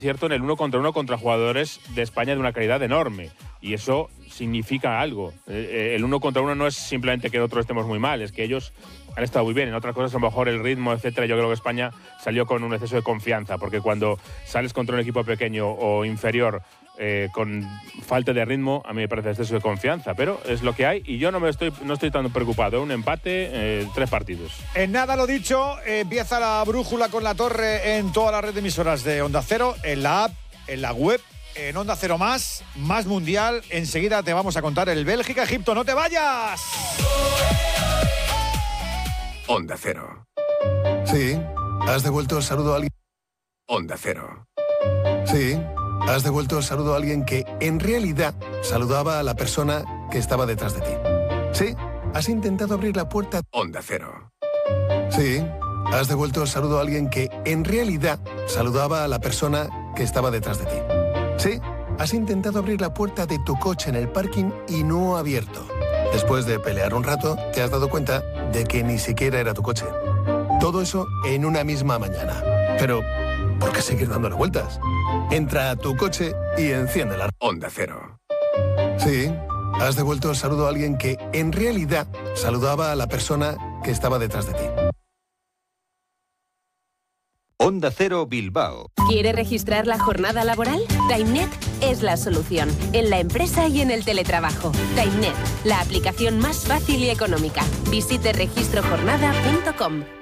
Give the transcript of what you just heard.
cierto, en el 1 contra 1 contra jugadores de España de una calidad enorme. Y eso significa algo. El 1 contra 1 no es simplemente que nosotros estemos muy mal, es que ellos han estado muy bien. En otras cosas, a lo mejor el ritmo, etcétera, yo creo que España salió con un exceso de confianza, porque cuando sales contra un equipo pequeño o inferior con falta de ritmo, a mí me parece exceso de confianza, pero es lo que hay y yo no estoy tan preocupado. Un empate, 3 partidos. En nada, lo dicho, empieza la brújula con la torre en toda la red de emisoras de Onda Cero, en la app, en la web, en Onda Cero más mundial. Enseguida te vamos a contar el Bélgica-Egipto. ¡No te vayas! Onda Cero. Sí, has devuelto el saludo a alguien. Onda Cero. Sí, has devuelto el saludo a alguien que en realidad saludaba a la persona que estaba detrás de ti. Sí, has intentado abrir la puerta. Onda Cero. Sí, has devuelto el saludo a alguien que en realidad saludaba a la persona que estaba detrás de ti. Sí, has intentado abrir la puerta de tu coche en el parking y no ha abierto. Después de pelear un rato, te has dado cuenta de que ni siquiera era tu coche. Todo eso en una misma mañana. Pero, ¿por qué seguir dándole vueltas? Entra a tu coche y enciende la Onda Cero. Sí, has devuelto el saludo a alguien que en realidad saludaba a la persona que estaba detrás de ti. Onda Cero Bilbao. ¿Quiere registrar la jornada laboral? TimeNet es la solución, en la empresa y en el teletrabajo. TimeNet, la aplicación más fácil y económica. Visite registrojornada.com.